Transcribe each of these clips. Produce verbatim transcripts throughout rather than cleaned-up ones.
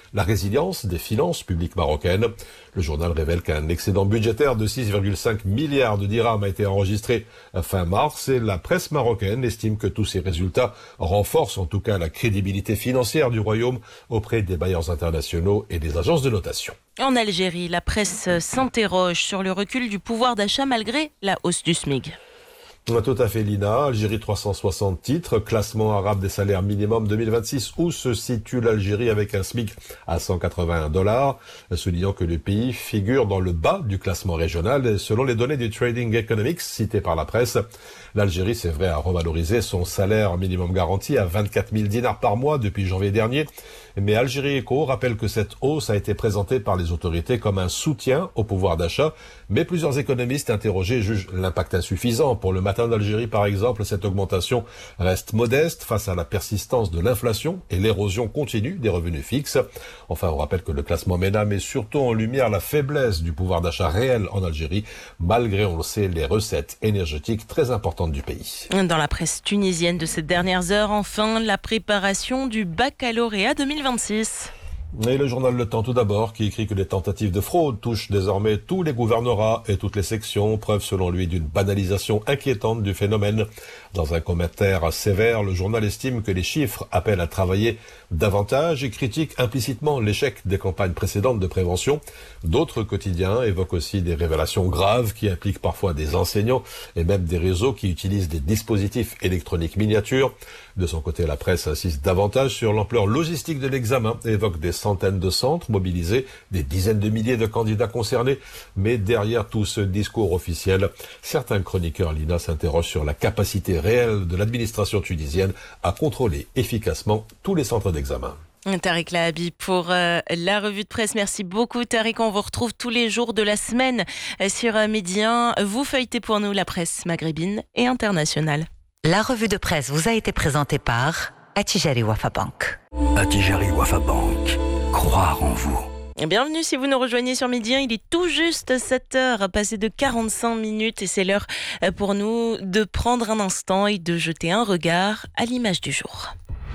la résilience des finances publiques marocaines. Le journal révèle qu'un excédent budgétaire de six virgule cinq milliards de dirhams a été enregistré fin mars et la presse marocaine estime que tous ces résultats renforcent en tout cas la crédibilité financière du royaume auprès des bailleurs internationaux et des agences de notation. En Algérie, la presse s'interroge sur le recul du pouvoir d'achat malgré la hausse du SMIC. Tout à fait, Lina. Algérie trois cent soixante titres, classement arabe des salaires minimum deux mille vingt-six, où se situe l'Algérie avec un SMIC à cent quatre-vingts dollars, soulignant que le pays figure dans le bas du classement régional. Selon les données du Trading Economics citées par la presse, l'Algérie, c'est vrai, a revalorisé son salaire minimum garanti à vingt-quatre mille dinars par mois depuis janvier dernier. Mais Algérie Eco rappelle que cette hausse a été présentée par les autorités comme un soutien au pouvoir d'achat. Mais plusieurs économistes interrogés jugent l'impact insuffisant. Pour le Matin d'Algérie, par exemple, cette augmentation reste modeste face à la persistance de l'inflation et l'érosion continue des revenus fixes. Enfin, on rappelle que le classement MENA met surtout en lumière la faiblesse du pouvoir d'achat réel en Algérie, malgré, on le sait, les recettes énergétiques très importantes du pays. Dans la presse tunisienne de ces dernières heures, enfin, la préparation du baccalauréat deux mille vingt-six. Et le journal Le Temps tout d'abord, qui écrit que les tentatives de fraude touchent désormais tous les gouvernorats et toutes les sections, preuve selon lui d'une banalisation inquiétante du phénomène. Dans un commentaire sévère, le journal estime que les chiffres appellent à travailler davantage et critique implicitement l'échec des campagnes précédentes de prévention. D'autres quotidiens évoquent aussi des révélations graves qui impliquent parfois des enseignants et même des réseaux qui utilisent des dispositifs électroniques miniatures. De son côté, la presse insiste davantage sur l'ampleur logistique de l'examen et évoque des centaines de centres mobilisés, des dizaines de milliers de candidats concernés. Mais derrière tout ce discours officiel, certains chroniqueurs, Lina, s'interrogent sur la capacité réelle de l'administration tunisienne à contrôler efficacement tous les centres d'examen. Tariq Lahabi pour euh, la revue de presse. Merci beaucoup Tariq. On vous retrouve tous les jours de la semaine euh, sur euh, Midi un. Vous feuilletez pour nous la presse maghrébine et internationale. La revue de presse vous a été présentée par Attijari Wafa Bank. Attijari Wafa Bank. Croire en vous. Bienvenue si vous nous rejoignez sur Midi un. Il est tout juste sept heures, passé de quarante-cinq minutes et c'est l'heure pour nous de prendre un instant et de jeter un regard à l'image du jour.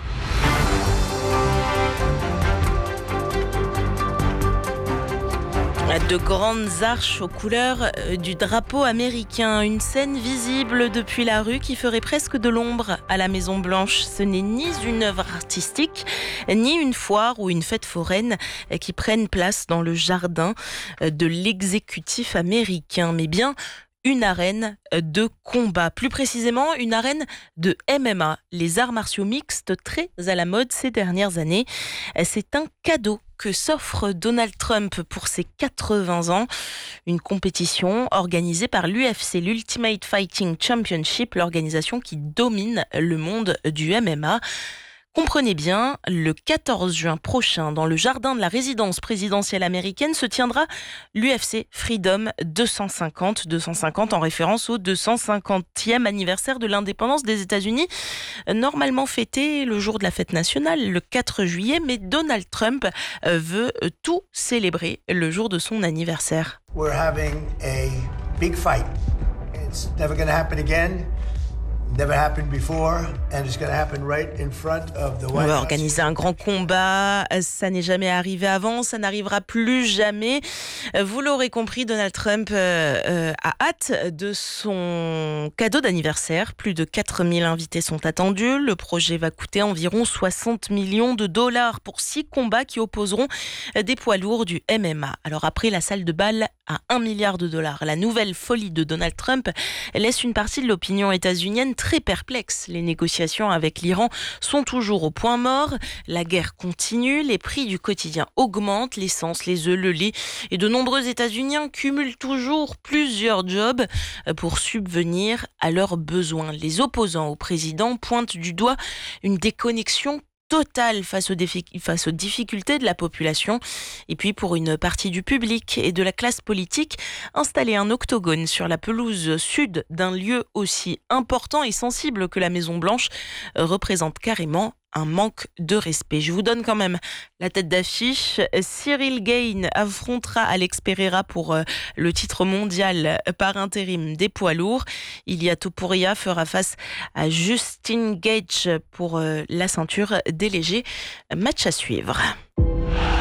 De grandes arches aux couleurs du drapeau américain, une scène visible depuis la rue qui ferait presque de l'ombre à la Maison Blanche. Ce n'est ni une œuvre artistique, ni une foire ou une fête foraine qui prennent place dans le jardin de l'exécutif américain, mais bien une arène de combat, plus précisément une arène de M M A, les arts martiaux mixtes très à la mode ces dernières années. C'est un cadeau que s'offre Donald Trump pour ses quatre-vingts ans, une compétition organisée par l'U F C, l'Ultimate Fighting Championship, l'organisation qui domine le monde du M M A. Comprenez bien, le quatorze juin prochain, dans le jardin de la résidence présidentielle américaine, se tiendra l'U F C Freedom deux cent cinquante, deux cent cinquante en référence au deux cent cinquantième anniversaire de l'indépendance des États-Unis, normalement fêté le jour de la fête nationale, le quatre juillet, mais Donald Trump veut tout célébrer le jour de son anniversaire. We're having a big fight. It's never going to happen again. Never happened before, and it's going to happen right in front of the White House. On va organiser un grand combat, ça n'est jamais arrivé avant, ça n'arrivera plus jamais. Vous l'aurez compris, Donald Trump euh, a hâte de son cadeau d'anniversaire. Plus de quatre mille invités sont attendus. Le projet va coûter environ soixante millions de dollars pour six combats qui opposeront des poids lourds du M M A. Alors après la salle de bal à un milliard de dollars, la nouvelle folie de Donald Trump laisse une partie de l'opinion états-unienne très perplexe. Les négociations avec l'Iran sont toujours au point mort. La guerre continue, les prix du quotidien augmentent, l'essence, les œufs, le lait et de nombreux États-Uniens cumulent toujours plusieurs jobs pour subvenir à leurs besoins. Les opposants au président pointent du doigt une déconnexion totale face aux, défi- face aux difficultés de la population. Et puis pour une partie du public et de la classe politique, installer un octogone sur la pelouse sud d'un lieu aussi important et sensible que la Maison Blanche représente carrément un manque de respect. Je vous donne quand même la tête d'affiche. Cyril Gane affrontera Alex Pereira pour euh, le titre mondial par intérim des poids lourds. Ilia Topuria fera face à Justin Gage pour euh, la ceinture des légers. Match à suivre.